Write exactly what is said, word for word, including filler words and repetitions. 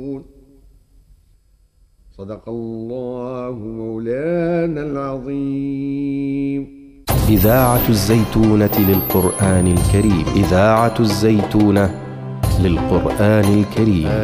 صدق الله مولانا العظيم. إذاعة الزيتونة للقرآن الكريم. إذاعة الزيتونة للقرآن الكريم.